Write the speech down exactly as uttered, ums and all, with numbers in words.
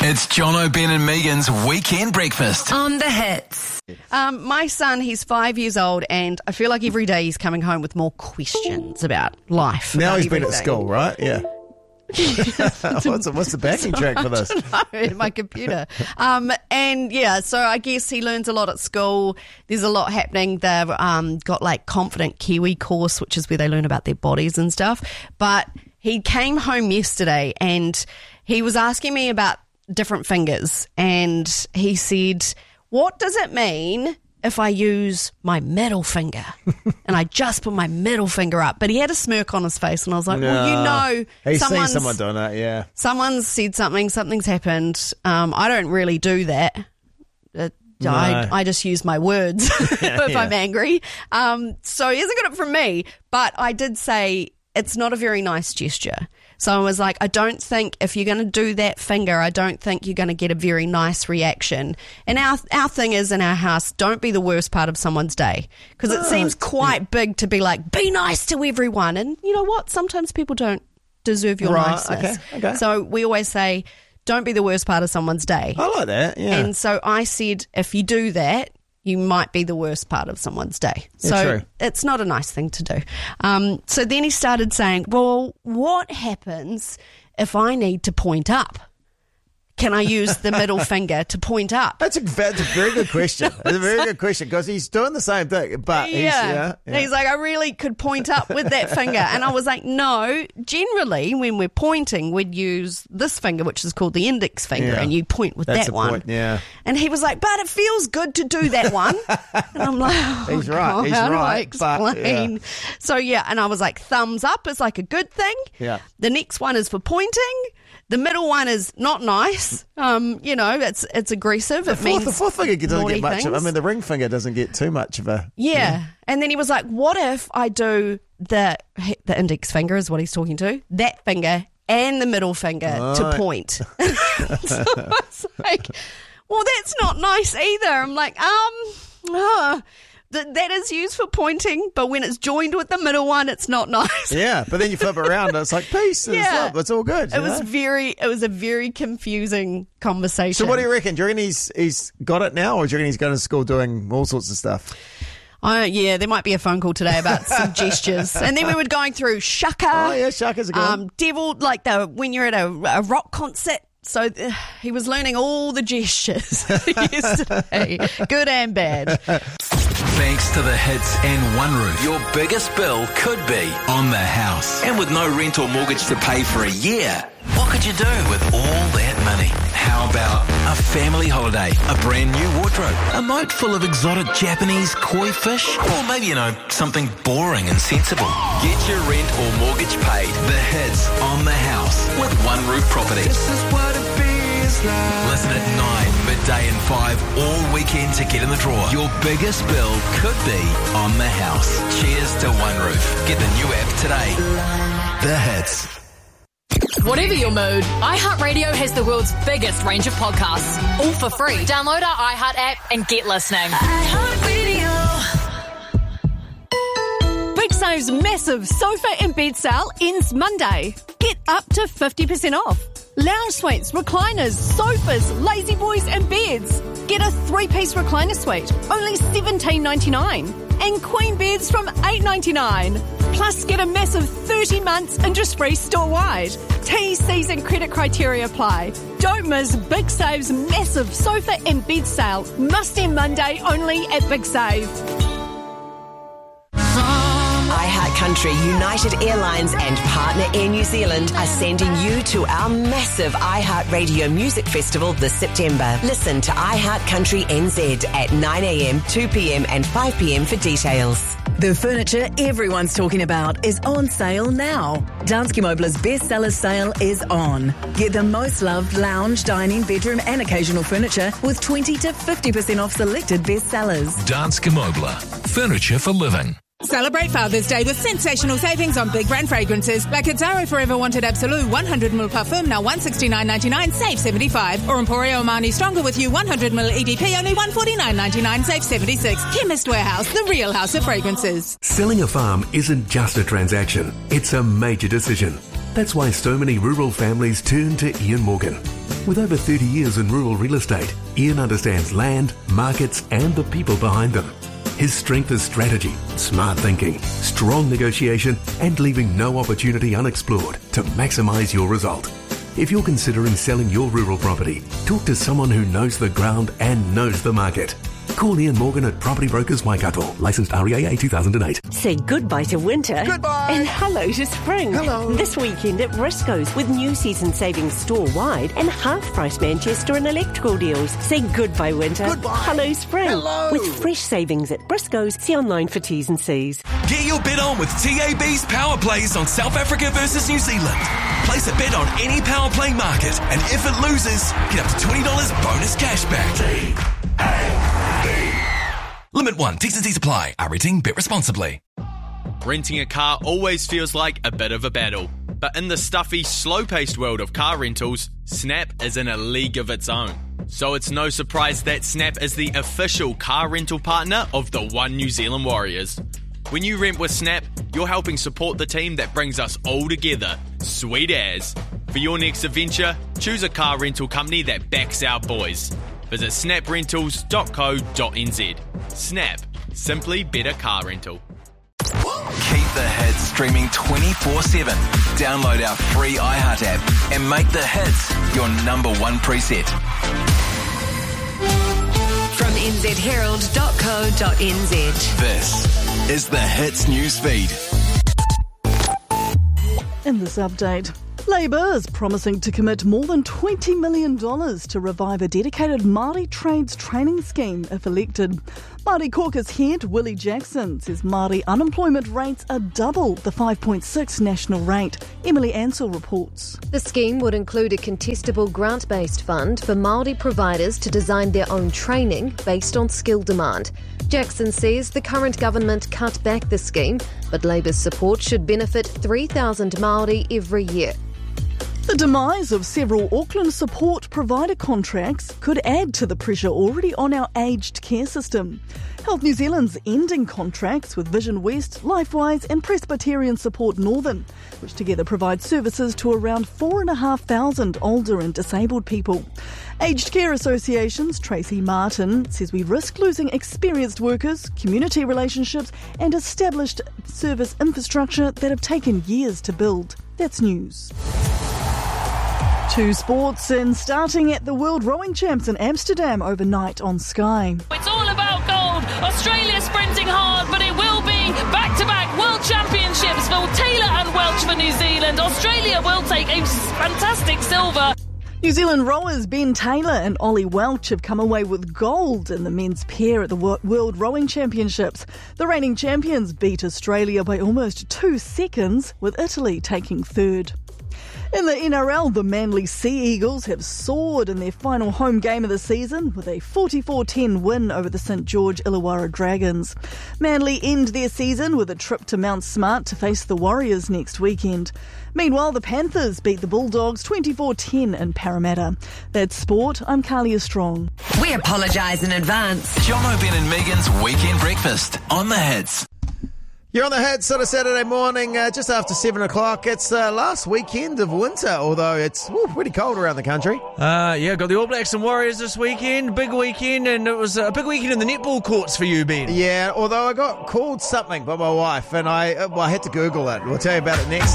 It's Jono, Ben and Megan's Weekend Breakfast. On the hits. Um, my son, he's five years old, and I feel like every day he's coming home with more questions about life. Now about he's been at everything. school, right? Yeah. what's, the, what's the backing track for this? I don't know, in my computer. Um, and yeah, so I guess he learns a lot at school. There's a lot happening. They've um, got like Confident Kiwi course, which is where they learn about their bodies and stuff. But he came home yesterday and he was asking me about different fingers, and he said, what does it mean if I use my middle finger? And I just put my middle finger up. But he had a smirk on his face, and I was like, No. well, you know, He's seen someone's, someone doing that, yeah. someone's said something, something's happened. Um, I don't really do that. Uh, No. I, I just use my words if Yeah. I'm angry. Um, so he hasn't got it from me, but I did say it's not a very nice gesture. So I was like, I don't think if you're going to do that finger, I don't think you're going to get a very nice reaction. And our our thing is in our house, don't be the worst part of someone's day. Because it Oh, seems quite big to be like, be nice to everyone. And you know what? Sometimes people don't deserve your Right, niceness. okay, okay. So we always say, don't be the worst part of someone's day. I like that, yeah. And so I said, if you do that, you might be the worst part of someone's day. Yeah, So true. it's not a nice thing to do. Um, so then he started saying, well, what happens if I need to point up? Can I use the middle finger to point up? That's a, that's a very good question. It's a very good question because he's doing the same thing, but he's, Yeah. yeah, yeah. He's like, I really could point up with that finger. And I was like, no, generally when we're pointing, we'd use this finger, which is called the index finger, Yeah. and you point with That's that the one. point, yeah. And he was like, but it feels good to do that one. And I'm like, oh, He's right, God, he's how do I right, but, explain? yeah. So yeah, and I was like, thumbs up is like a good thing. Yeah. The next one is for pointing. The middle one is not nice. Um, you know, it's it's aggressive. The it fourth, means the fourth finger doesn't naughty get much of, I things. mean, the ring finger doesn't get too much of a... Yeah. And then he was like, what if I do the the index finger is what he's talking to, that finger and the middle finger to Right. point. So I was like, well, that's not nice either. I'm like, um, oh, th- that is used for pointing, but when it's joined with the middle one, it's not nice. Yeah, but then you flip it around and it's like, peace, it's, Yeah. love, it's all good. It you was know? very, it was a very confusing conversation. So what do you reckon? Do you reckon he's, he's got it now, or do you reckon he's going to school doing all sorts of stuff? Oh, yeah, there might be a phone call today about some gestures. And then we were going through shaka. Oh, yeah, shakas are good. Um, devil, like the when you're at a, a rock concert. So uh, he was learning all the gestures yesterday, good and bad. Thanks to the hits and One Roof, your biggest bill could be on the house. And with no rent or mortgage to pay for a year, what could you do with all that money? How about a family holiday, a brand new wardrobe, a moat full of exotic Japanese koi fish, or maybe, you know, something boring and sensible? Get your rent or mortgage paid. The hits on the house with One Roof Property. This is what it feels like. Listen at nine, midday and five all weekend to get in the draw. Your biggest bill could be on the house. Cheers to One Roof. Get the new app today. The hits. Whatever your mood, iHeartRadio has the world's biggest range of podcasts, all for free. Download our iHeart app and get listening. Big Save's massive sofa and bed sale ends Monday. Get up to fifty percent off. Lounge suites, recliners, sofas, lazy boys and beds. Get a three-piece recliner suite, only seventeen ninety-nine. And queen beds from eight ninety-nine. Plus get a massive thirty months interest-free store-wide. T, C's and credit criteria apply. Don't miss Big Save's massive sofa and bed sale. Must end Monday only at Big Save. iHeart Country, United Airlines and Partner Air New Zealand are sending you to our massive iHeart Radio Music Festival this September. Listen to iHeart Country N Z at nine a.m, two p.m. and five p.m. for details. The furniture everyone's talking about is on sale now. Danske Møbler's bestseller sale is on. Get the most loved lounge, dining, bedroom and occasional furniture with twenty to fifty percent off selected bestsellers. Danske Møbler. Furniture for living. Celebrate Father's Day with sensational savings on big brand fragrances like Azzaro Forever Wanted Absolute one hundred milliliter parfum now one sixty-nine ninety-nine, save seventy-five, or Emporio Armani Stronger with You one hundred milliliter E D P only one forty-nine ninety-nine, save seventy-six. Chemist Warehouse, the real house of fragrances. Selling a farm isn't just a transaction, it's a major decision. That's why so many rural families turn to Ian Morgan. With over thirty years in rural real estate, Ian understands land, markets, and the people behind them. His strength is strategy, smart thinking, strong negotiation, and leaving no opportunity unexplored to maximise your result. If you're considering selling your rural property, talk to someone who knows the ground and knows the market. Call Ian Morgan at Property Brokers Waikato, licensed R E A A two thousand eight. Say goodbye to winter. Goodbye. And hello to spring. Hello. This weekend at Briscoe's with new season savings store-wide and half-price Manchester and electrical deals. Say goodbye winter. Goodbye. Hello spring. Hello. With fresh savings at Briscoe's. See online for T's and C's. Get your bet on with T A B's Power Plays on South Africa versus New Zealand. Place a bet on any power play market, and if it loses, get up to twenty dollars bonus cash back. T A B. Limit one. T's and C's apply. Are rating. Bet responsibly. Renting a car always feels like a bit of a battle. But in the stuffy, slow-paced world of car rentals, Snap is in a league of its own. So it's no surprise that Snap is the official car rental partner of the One New Zealand Warriors. When you rent with Snap, you're helping support the team that brings us all together. Sweet as. For your next adventure, choose a car rental company that backs our boys. Visit snap rentals dot co dot n z. Snap. Simply better car rental. Keep the hits streaming twenty-four seven. Download our free iHeart app and make the hits your number one preset. From n z herald dot co dot n z. This is the Hits news feed. In this update, Labour is promising to commit more than twenty million dollars to revive a dedicated Māori trades training scheme if elected. Māori caucus head Willie Jackson says Māori unemployment rates are double the five point six national rate. Emily Ansell reports. The scheme would include a contestable grant-based fund for Māori providers to design their own training based on skill demand. Jackson says the current government cut back the scheme, but Labour's support should benefit three thousand Māori every year. The demise of several Auckland support provider contracts could add to the pressure already on our aged care system. Health New Zealand's ending contracts with Vision West, Lifewise and Presbyterian Support Northern, which together provide services to around four and a half thousand older and disabled people. Aged Care Association's Tracy Martin says we risk losing experienced workers, community relationships and established service infrastructure that have taken years to build. That's news. Two sports and starting at the World Rowing Champs in Amsterdam overnight on Sky. It's all about gold. Australia sprinting hard, but it will be back-to-back World Championships for Taylor and Welch for New Zealand. Australia will take a fantastic silver. New Zealand rowers Ben Taylor and Ollie Welch have come away with gold in the men's pair at the World Rowing Championships. The reigning champions beat Australia by almost two seconds, with Italy taking third. In the N R L, the Manly Sea Eagles have soared in their final home game of the season with a forty-four ten win over the St George Illawarra Dragons. Manly end their season with a trip to Mount Smart to face the Warriors next weekend. Meanwhile, the Panthers beat the Bulldogs twenty-four ten in Parramatta. That's sport. I'm Carlia Strong. We apologise in advance. Jono, Ben and Megan's Weekend Breakfast on the Hits. You're on the Hits on a Saturday morning, uh, just after seven o'clock. It's the uh, last weekend of winter, although it's woo, pretty cold around the country. Uh, yeah, got the All Blacks and Warriors this weekend. Big weekend, and it was a big weekend in the netball courts for you, Ben. Yeah, although I got called something by my wife, and I, uh, well, I had to Google it. We'll tell you about it next.